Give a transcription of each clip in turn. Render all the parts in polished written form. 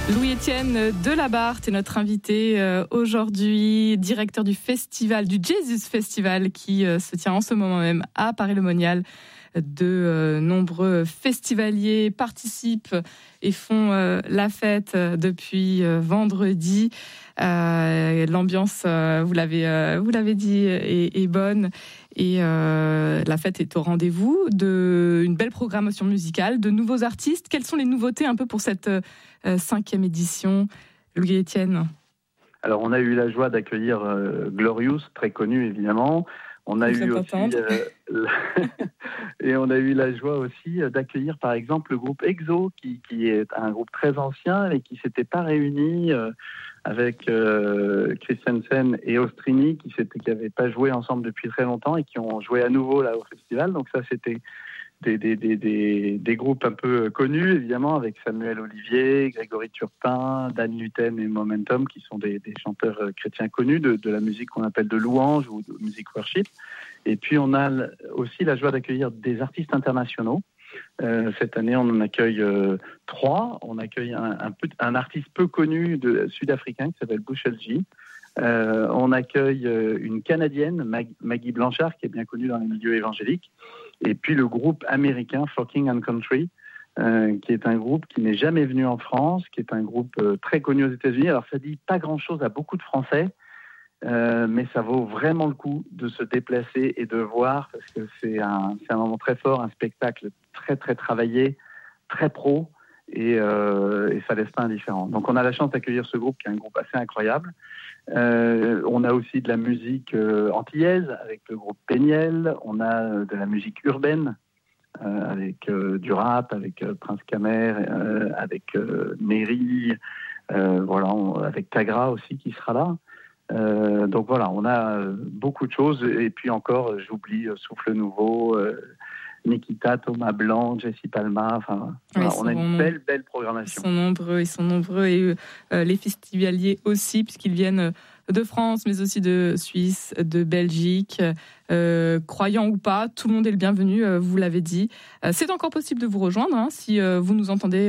Louis-Étienne Delabarthe est notre invité aujourd'hui, directeur du festival, du Jesus Festival qui se tient en ce moment même à Paris-le-Monial. De nombreux festivaliers participent et font la fête depuis vendredi. L'ambiance, vous l'avez dit, est bonne et la fête est au rendez-vous. Une belle programmation musicale, de nouveaux artistes. Quelles sont les nouveautés un peu pour cette 5e édition, Louis-Étienne? Alors, on a eu la joie d'accueillir Glorious, très connu évidemment. On a eu aussi et on a eu la joie aussi d'accueillir par exemple le groupe EXO qui est un groupe très ancien et qui s'était pas réuni avec Christensen et Ostrini qui n'avaient pas joué ensemble depuis très longtemps et qui ont joué à nouveau là au festival. Donc ça c'était des groupes un peu connus, évidemment, avec Samuel Olivier, Grégory Turpin, Dan Lutten et Momentum, qui sont des chanteurs chrétiens connus de la musique qu'on appelle de louange ou de musique worship. Et puis, on a aussi la joie d'accueillir des artistes internationaux. Cette année, on en accueille 3. On accueille un artiste peu connu sud-africain qui s'appelle Bushel G. On accueille une Canadienne, Maggie Blanchard, qui est bien connue dans les milieux évangéliques. Et puis le groupe américain Forking and Country, qui est un groupe qui n'est jamais venu en France, qui est un groupe très connu aux États-Unis. Alors ça dit pas grand-chose à beaucoup de Français, mais ça vaut vraiment le coup de se déplacer et de voir, parce que c'est un moment très fort, un spectacle très très travaillé, très pro, et ça laisse pas indifférent. Donc on a la chance d'accueillir ce groupe qui est un groupe assez incroyable. On a aussi de la musique antillaise avec le groupe Péniel. On a de la musique urbaine avec du rap, avec Prince Kamer, avec Neri, avec Tagra aussi qui sera là. Donc voilà, on a beaucoup de choses. Et puis encore, j'oublie Souffle Nouveau, Nikita, Thomas Blanc, Jessie Palma. Enfin, voilà, on a une belle programmation. Ils sont nombreux et les festivaliers aussi, puisqu'ils viennent de France, mais aussi de Suisse, de Belgique. Croyant ou pas, tout le monde est le bienvenu, vous l'avez dit. C'est encore possible de vous rejoindre, si vous nous entendez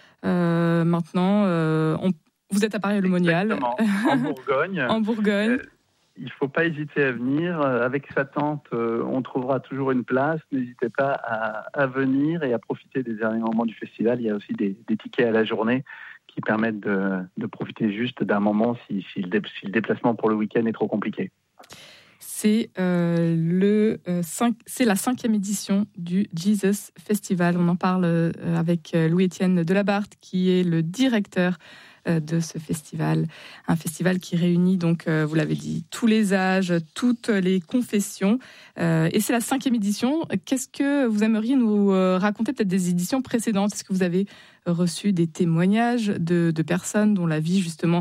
maintenant. Vous êtes à Paris-le-Monial. En Bourgogne. En Bourgogne. Il ne faut pas hésiter à venir. Avec sa tante, on trouvera toujours une place. N'hésitez pas à venir et à profiter des derniers moments du festival. Il y a aussi des tickets à la journée qui permettent de profiter juste d'un moment si le déplacement pour le week-end est trop compliqué. C'est la 5e édition du Jesus Festival. On en parle avec Louis-Étienne Delabarthe, qui est le directeur de ce festival. Un festival qui réunit, donc, vous l'avez dit, tous les âges, toutes les confessions. Et c'est la 5e édition. Qu'est-ce que vous aimeriez nous raconter, peut-être des éditions précédentes? Est-ce que vous avez reçu des témoignages de personnes dont la vie, justement,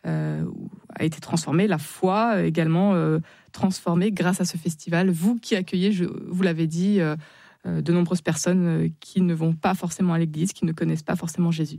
a été transformée, la foi également transformée grâce à ce festival? Vous qui accueillez, vous l'avez dit, de nombreuses personnes qui ne vont pas forcément à l'église, qui ne connaissent pas forcément Jésus.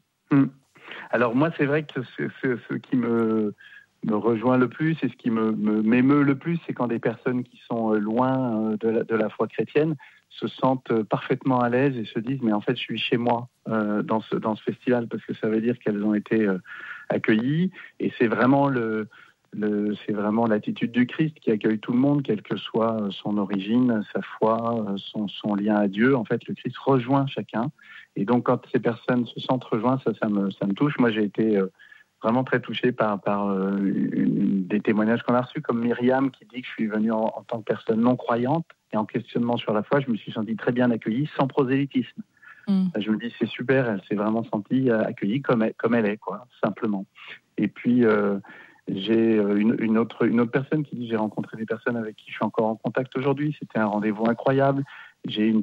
Alors moi, c'est vrai que ce qui me rejoint le plus et ce qui m'émeut le plus, c'est quand des personnes qui sont loin de la foi chrétienne se sentent parfaitement à l'aise et se disent mais en fait je suis chez moi dans ce festival, parce que ça veut dire qu'elles ont été accueillies, et c'est vraiment c'est vraiment l'attitude du Christ qui accueille tout le monde, quelle que soit son origine, sa foi, son lien à Dieu. En fait, le Christ rejoint chacun. Et donc, quand ces personnes se sentent rejointes, ça me touche. Moi, j'ai été vraiment très touché par des témoignages qu'on a reçus, comme Myriam qui dit que je suis venue en tant que personne non croyante et en questionnement sur la foi. Je me suis senti très bien accueillie, sans prosélytisme. Je me dis, c'est super, elle s'est vraiment sentie accueillie comme elle est, quoi, simplement. Et puis, j'ai une autre personne qui dit, j'ai rencontré des personnes avec qui je suis encore en contact aujourd'hui. C'était un rendez-vous incroyable. J'ai une